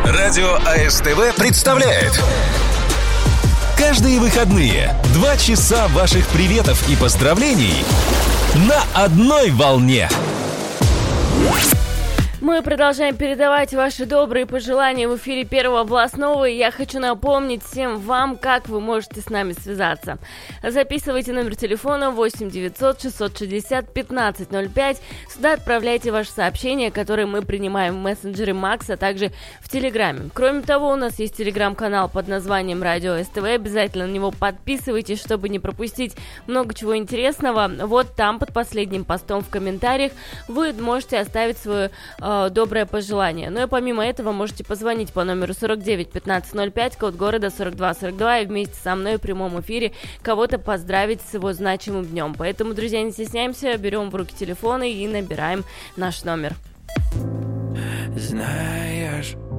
Радио АСТВ представляет каждые выходные 2 часа ваших приветов и поздравлений на одной волне. Мы продолжаем передавать ваши добрые пожелания в эфире Первого областного. И я хочу напомнить всем вам, как вы можете с нами связаться. Записывайте номер телефона 8 900 660 1505. Сюда отправляйте ваши сообщения, которые мы принимаем в мессенджере Макс, а также в Телеграме. Кроме того, у нас есть Телеграм-канал под названием Радио СТВ. Обязательно на него подписывайтесь, чтобы не пропустить много чего интересного. Вот там под последним постом в комментариях вы можете оставить свою доброе пожелание. Ну и помимо этого можете позвонить по номеру 49 1505, код города 4242, и вместе со мной в прямом эфире кого-то поздравить с его значимым днем. Поэтому, друзья, не стесняемся, берем в руки телефоны и набираем наш номер. Знаешь,